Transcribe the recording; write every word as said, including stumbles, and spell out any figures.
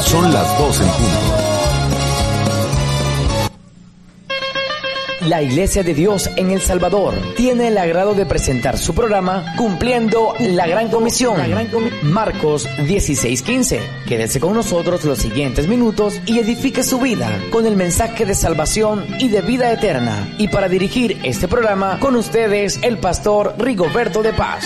Son las dos en punto. La Iglesia de Dios en El Salvador tiene el agrado de presentar su programa Cumpliendo la Gran Comisión, la Gran Comi- Marcos dieciséis quince. Quédese con nosotros los siguientes minutos y edifique su vida con el mensaje de salvación y de vida eterna. Y para dirigir este programa, con ustedes el pastor Rigoberto de Paz.